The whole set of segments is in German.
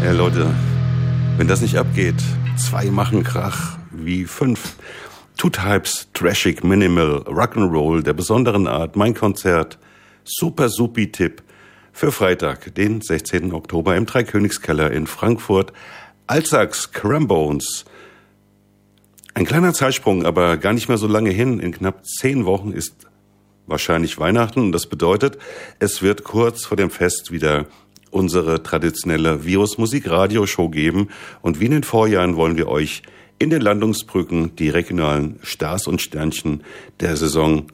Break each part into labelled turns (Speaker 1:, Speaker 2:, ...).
Speaker 1: Leute, wenn das nicht abgeht, 2 machen Krach wie 5. 2 Types, Trashig, Minimal, Rock'n'Roll der besonderen Art, mein Konzert, super Supi-Tipp für Freitag, den 16. Oktober im Dreikönigskeller in Frankfurt. Alsax, Crambones. Ein kleiner Zeitsprung, aber gar nicht mehr so lange hin. In knapp 10 Wochen ist wahrscheinlich Weihnachten und das bedeutet, es wird kurz vor dem Fest wieder unsere traditionelle Virus-Musik-Radio-Show geben und wie in den Vorjahren wollen wir euch in den Landungsbrücken die regionalen Stars und Sternchen der Saison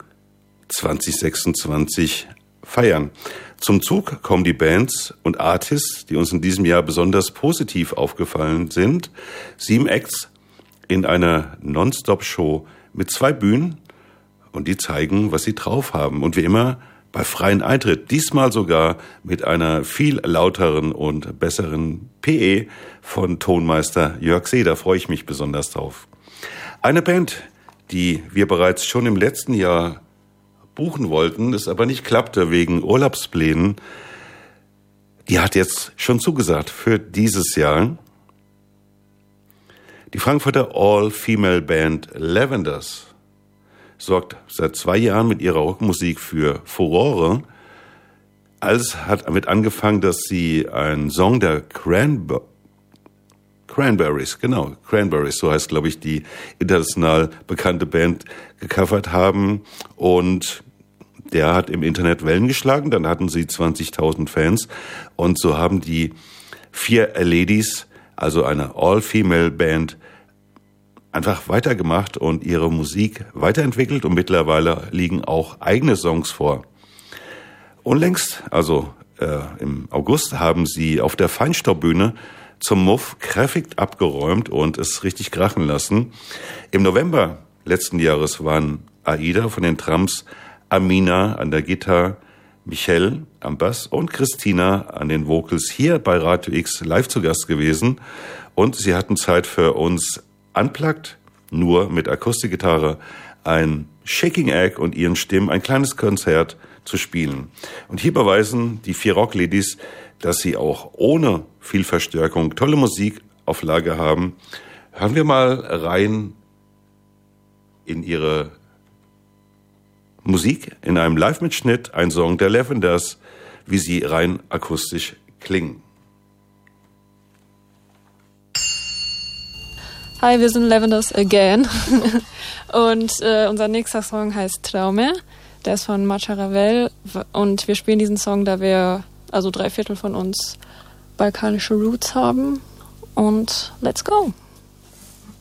Speaker 1: 2026 feiern. Zum Zug kommen die Bands und Artists, die uns in diesem Jahr besonders positiv aufgefallen sind. 7 Acts in einer Non-Stop-Show mit 2 Bühnen und die zeigen, was sie drauf haben. Und wie immer bei freien Eintritt, diesmal sogar mit einer viel lauteren und besseren PE von Tonmeister Jörg See. Da freue ich mich besonders drauf. Eine Band, die wir bereits schon im letzten Jahr buchen wollten, es aber nicht klappte wegen Urlaubsplänen, die hat jetzt schon zugesagt für dieses Jahr. Die Frankfurter All-Female-Band Lavenders sorgt seit 2 Jahren mit ihrer Rockmusik für Furore. Alles hat damit angefangen, dass sie einen Song der Cranberries, so heißt, glaube ich, die international bekannte Band, gecovert haben. Und der hat im Internet Wellen geschlagen. Dann hatten sie 20.000 Fans. Und so haben die 4 Ladies, also eine All-Female-Band, einfach weitergemacht und ihre Musik weiterentwickelt und mittlerweile liegen auch eigene Songs vor. Unlängst, also im August, haben sie auf der Feinstaubbühne zum Muff kräftig abgeräumt und es richtig krachen lassen. Im November letzten Jahres waren Aida von den Trams, Amina an der Gitarre, Michelle am Bass und Christina an den Vocals hier bei Radio X live zu Gast gewesen. Und sie hatten Zeit für uns unplugged, nur mit Akustikgitarre, ein Shaking Egg und ihren Stimmen ein kleines Konzert zu spielen. Und hier beweisen die 4 Rockladies, dass sie auch ohne viel Verstärkung tolle Musik auf Lager haben. Hören wir mal rein in ihre Musik, in einem Live-Mitschnitt, ein Song der Lavenders, wie sie rein akustisch klingen.
Speaker 2: Hi, wir sind Lavenders again. Und unser nächster Song heißt Traume. Der ist von Macha Ravel. Und wir spielen diesen Song, da wir, also 3/4 von uns balkanische Roots haben. Und let's go!